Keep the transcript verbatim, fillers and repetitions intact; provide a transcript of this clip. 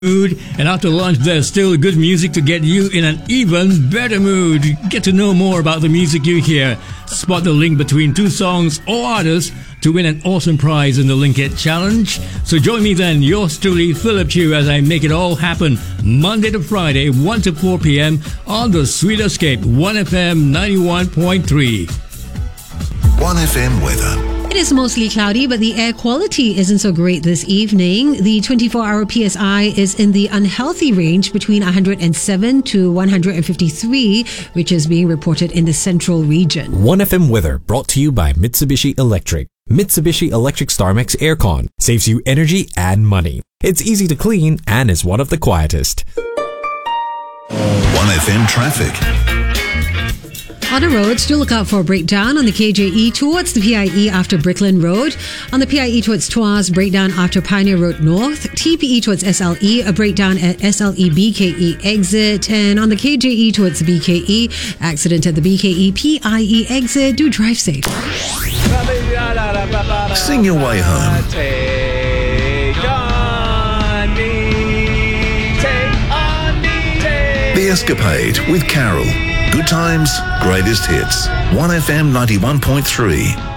mood, and after lunch there's still good music to get you in an even better mood. Get to know more about the music you hear, spot the link between two songs or artists to win an awesome prize in the Link It Challenge. So join me then, yours truly, Philip Chew, as I make it all happen Monday to Friday, one to four p.m. on the Sweet Escape, one F M ninety-one point three. one F M weather. It is mostly cloudy, but the air quality isn't so great this evening. The twenty-four hour P S I is in the unhealthy range between one hundred seven to one hundred fifty-three, which is being reported in the central region. one F M weather brought to you by Mitsubishi Electric. Mitsubishi Electric StarMax Aircon saves you energy and money. It's easy to clean and is one of the quietest. one F M traffic. On the roads, do look out for a breakdown on the K J E towards the P I E after Brickland Road. On the P I E towards Tuas, breakdown after Pioneer Road North. T P E towards S L E, a breakdown at S L E B K E exit. And on the K J E towards B K E, accident at the B K E P I E exit. Do drive safe. Sing your way home. The Escapade with Carol. Good times, greatest hits. one F M ninety-one point three.